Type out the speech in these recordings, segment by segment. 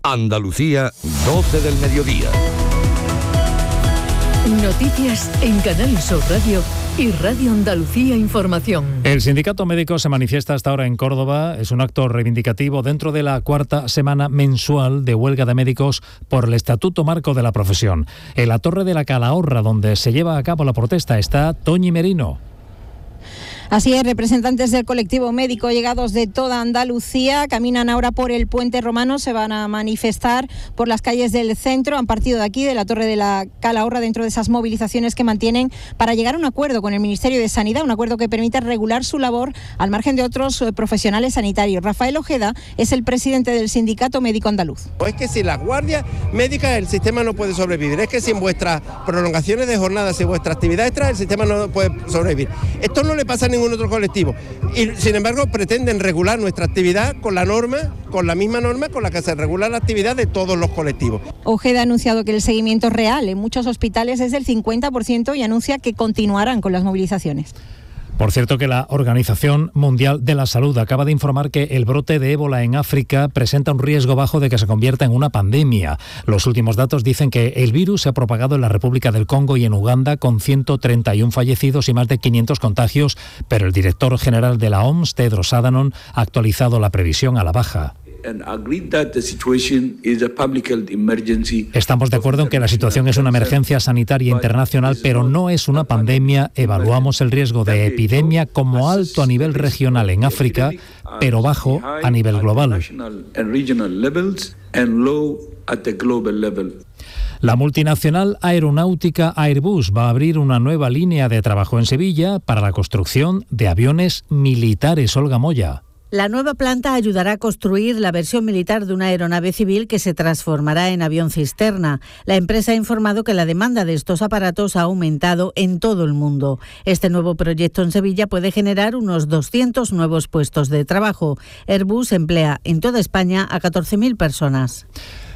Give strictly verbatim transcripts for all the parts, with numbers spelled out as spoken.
Andalucía, doce del mediodía. Noticias en Canal Sur Radio y Radio Andalucía Información. El sindicato médico se manifiesta hasta ahora en Córdoba. Es un acto reivindicativo dentro de la cuarta semana mensual de huelga de médicos por el Estatuto Marco de la Profesión. En la Torre de la Calahorra, donde se lleva a cabo la protesta, está Toñi Merino. Así es, representantes del colectivo médico llegados de toda Andalucía caminan ahora por el Puente Romano, se van a manifestar por las calles del centro, han partido de aquí, de la Torre de la Calahorra, dentro de esas movilizaciones que mantienen para llegar a un acuerdo con el Ministerio de Sanidad, un acuerdo que permita regular su labor al margen de otros profesionales sanitarios. Rafael Ojeda es el presidente del Sindicato Médico Andaluz. Es que sin las guardias médicas el sistema no puede sobrevivir, es que sin vuestras prolongaciones de jornada, sin vuestra actividad extra, el sistema no puede sobrevivir. Esto no le pasa a ningún otro colectivo y sin embargo pretenden regular nuestra actividad con la norma, con la misma norma con la que se regula la actividad de todos los colectivos. Ojeda ha anunciado que el seguimiento real en muchos hospitales es del cincuenta por ciento y anuncia que continuarán con las movilizaciones. Por cierto, que la Organización Mundial de la Salud acaba de informar que el brote de ébola en África presenta un riesgo bajo de que se convierta en una pandemia. Los últimos datos dicen que el virus se ha propagado en la República del Congo y en Uganda, con ciento treinta y uno fallecidos y más de quinientos contagios, pero el director general de la O M S, Tedros Adhanom, ha actualizado la previsión a la baja. Estamos de acuerdo en que la situación es una emergencia sanitaria internacional, pero no es una pandemia. Evaluamos el riesgo de epidemia como alto a nivel regional en África, pero bajo a nivel global. La multinacional aeronáutica Airbus va a abrir una nueva línea de trabajo en Sevilla para la construcción de aviones militares. Olga Moya. La nueva planta ayudará a construir la versión militar de una aeronave civil que se transformará en avión cisterna. La empresa ha informado que la demanda de estos aparatos ha aumentado en todo el mundo. Este nuevo proyecto en Sevilla puede generar unos doscientos nuevos puestos de trabajo. Airbus emplea en toda España a catorce mil personas.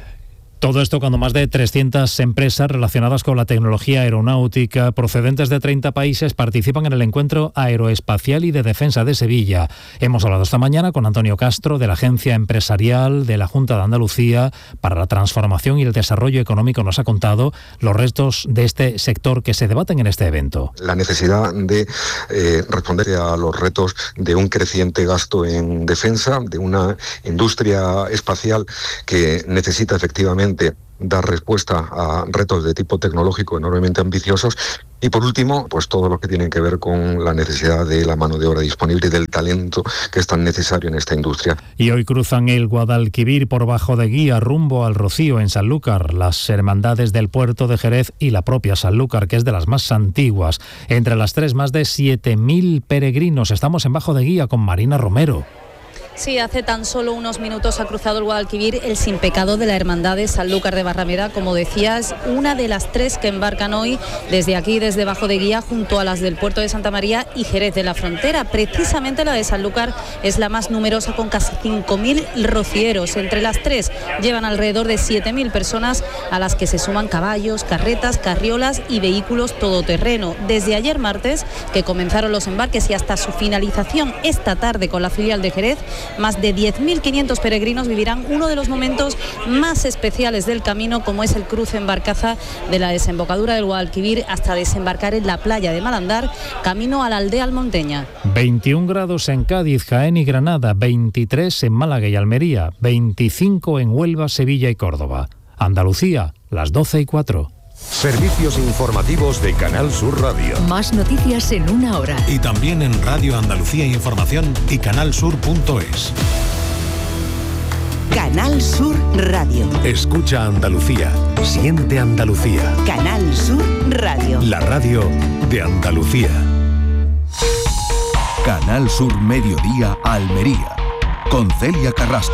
Todo esto cuando más de trescientas empresas relacionadas con la tecnología aeronáutica procedentes de treinta países participan en el Encuentro Aeroespacial y de Defensa de Sevilla. Hemos hablado esta mañana con Antonio Castro, de la Agencia Empresarial de la Junta de Andalucía para la Transformación y el Desarrollo Económico. Nos ha contado los retos de este sector que se debaten en este evento. La necesidad de eh, responder a los retos de un creciente gasto en defensa, de una industria espacial que necesita efectivamente dar respuesta a retos de tipo tecnológico enormemente ambiciosos y por último, pues todo lo que tiene que ver con la necesidad de la mano de obra disponible y del talento que es tan necesario en esta industria. Y hoy cruzan el Guadalquivir por Bajo de Guía rumbo al Rocío en Sanlúcar, las hermandades del puerto de Jerez y la propia Sanlúcar, que es de las más antiguas. Entre las tres, más de siete mil peregrinos. Estamos en Bajo de Guía con Marina Romero. Sí, hace tan solo unos minutos ha cruzado el Guadalquivir el Sin Pecado de la Hermandad de Sanlúcar de Barrameda, como decías, una de las tres que embarcan hoy desde aquí, desde Bajo de Guía, junto a las del puerto de Santa María y Jerez de la Frontera. Precisamente la de Sanlúcar es la más numerosa, con casi cinco mil rocieros. Entre las tres llevan alrededor de siete mil personas, a las que se suman caballos, carretas, carriolas y vehículos todoterreno. Desde ayer martes, que comenzaron los embarques, y hasta su finalización esta tarde con la filial de Jerez, más de diez mil quinientos peregrinos vivirán uno de los momentos más especiales del camino, como es el cruce en barcaza de la desembocadura del Guadalquivir hasta desembarcar en la playa de Malandar, camino a la aldea almonteña. veintiún grados en Cádiz, Jaén y Granada, veintitrés en Málaga y Almería, veinticinco en Huelva, Sevilla y Córdoba. Andalucía, las doce y cuatro. Servicios informativos de Canal Sur Radio. Más noticias en una hora. Y también en Radio Andalucía Información y canalsur punto es. Canal Sur Radio. Escucha Andalucía. Siente Andalucía. Canal Sur Radio. La radio de Andalucía. Canal Sur Mediodía Almería. Con Celia Carrasco.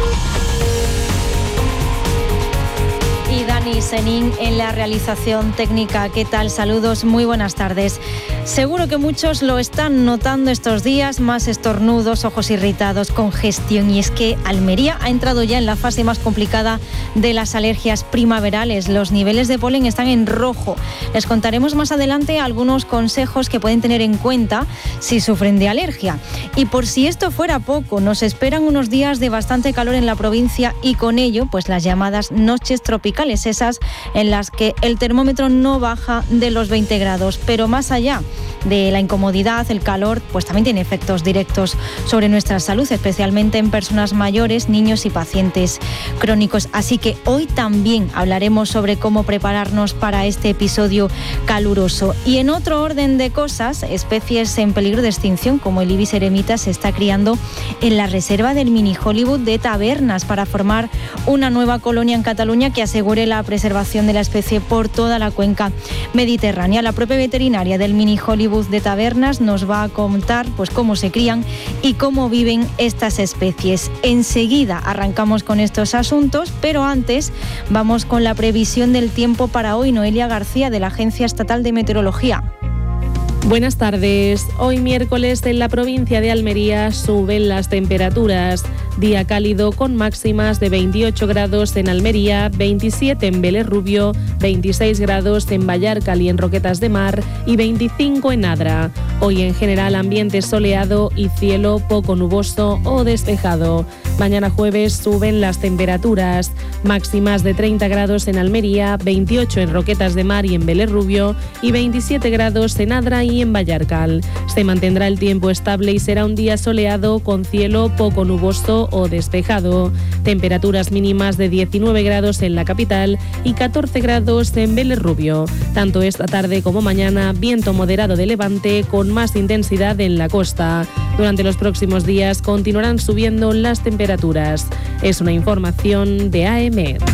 Y Dani Senín en la realización técnica. ¿Qué tal? Saludos, muy buenas tardes. Seguro que muchos lo están notando estos días, más estornudos, ojos irritados, congestión, y es que Almería ha entrado ya en la fase más complicada de las alergias primaverales. Los niveles de polen están en rojo. Les contaremos más adelante algunos consejos que pueden tener en cuenta si sufren de alergia. Y por si esto fuera poco, nos esperan unos días de bastante calor en la provincia y con ello pues las llamadas noches tropicales, esas en las que el termómetro no baja de los veinte grados, pero más allá de la incomodidad, el calor pues también tiene efectos directos sobre nuestra salud, especialmente en personas mayores, niños y pacientes crónicos. Así que hoy también hablaremos sobre cómo prepararnos para este episodio caluroso. Y en otro orden de cosas, especies en peligro de extinción como el ibis eremita se está criando en la reserva del mini Hollywood de Tabernas para formar una nueva colonia en Cataluña que asegure la preservación de la especie por toda la cuenca mediterránea. La propia veterinaria del mini Hollywood de Tabernas nos va a contar pues cómo se crían y cómo viven estas especies. Enseguida arrancamos con estos asuntos, pero antes vamos con la previsión del tiempo para hoy. Noelia García, de la Agencia Estatal de Meteorología. Buenas tardes. Hoy miércoles en la provincia de Almería suben las temperaturas. Día cálido con máximas de veintiocho grados en Almería, veintisiete en Vélez Rubio, veintiséis grados en Vallarcal y en Roquetas de Mar y veinticinco en Adra. Hoy en general ambiente soleado y cielo poco nuboso o despejado. Mañana jueves suben las temperaturas. Máximas de treinta grados en Almería, veintiocho en Roquetas de Mar y en Vélez Rubio y veintisiete grados en Adra y en Vallarcal. Se mantendrá el tiempo estable y será un día soleado con cielo poco nuboso o despejado. Temperaturas mínimas de diecinueve grados en la capital y catorce grados en Vélez Rubio. Tanto esta tarde como mañana, viento moderado de levante con más intensidad en la costa. Durante los próximos días continuarán subiendo las temperaturas. Es una información de A M E.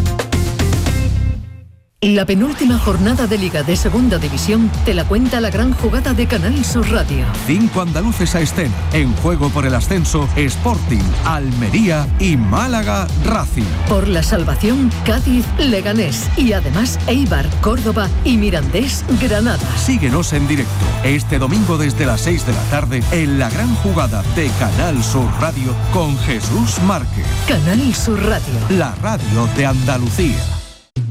La penúltima jornada de Liga de Segunda División te la cuenta la gran jugada de Canal Sur Radio. Cinco andaluces a escena, en juego por el ascenso, Sporting, Almería y Málaga Racing. Por la salvación, Cádiz, Leganés y además Eibar, Córdoba y Mirandés, Granada. Síguenos en directo este domingo desde las seis de la tarde en la gran jugada de Canal Sur Radio con Jesús Márquez. Canal Sur Radio. La radio de Andalucía.